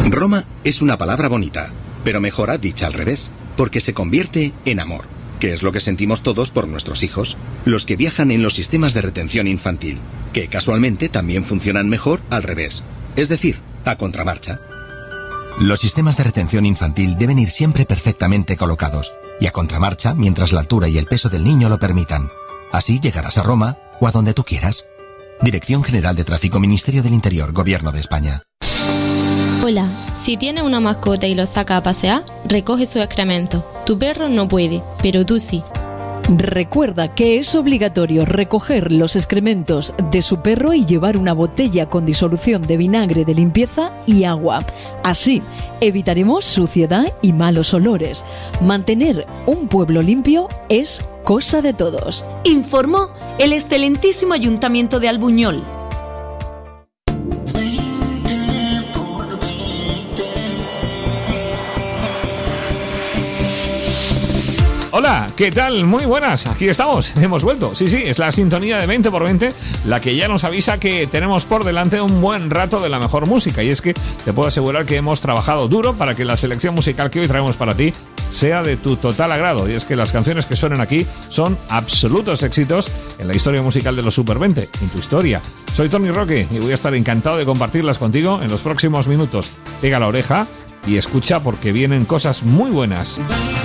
Roma es una palabra bonita, pero mejor dicha al revés, porque se convierte en amor, que es lo que sentimos todos por nuestros hijos, los que viajan en los sistemas de retención infantil, que casualmente también funcionan mejor al revés, es decir, a contramarcha. Los sistemas de retención infantil deben ir siempre perfectamente colocados, y a contramarcha mientras la altura y el peso del niño lo permitan. Así llegarás a Roma o a donde tú quieras. Dirección General de Tráfico, Ministerio del Interior, Gobierno de España. Hola, si tiene una mascota y lo saca a pasear, recoge su excremento. Tu perro no puede, pero tú sí. Recuerda que es obligatorio recoger los excrementos de su perro y llevar una botella con disolución de vinagre de limpieza y agua. Así evitaremos suciedad y malos olores. Mantener un pueblo limpio es cosa de todos. Informó el excelentísimo Ayuntamiento de Albuñol. Hola, ¿qué tal? Muy buenas, aquí estamos, hemos vuelto. Sí, es la sintonía de 20 por 20 la que ya nos avisa que tenemos por delante un buen rato de la mejor música. Y es que te puedo asegurar que hemos trabajado duro para que la selección musical que hoy traemos para ti sea de tu total agrado. Y es que las canciones que suenan aquí son absolutos éxitos en la historia musical de los Super 20, en tu historia. Soy Tony Roque y voy a estar encantado de compartirlas contigo en los próximos minutos. Pega la oreja y escucha porque vienen cosas muy buenas.